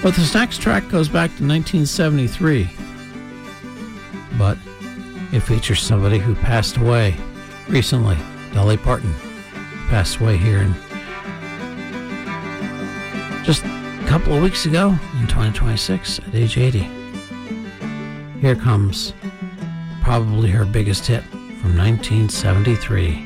But this next track goes back to 1973. But it features somebody who passed away recently. Dolly Parton passed away here in just a couple of weeks ago in 2026 at age 80. Here comes probably her biggest hit from 1973.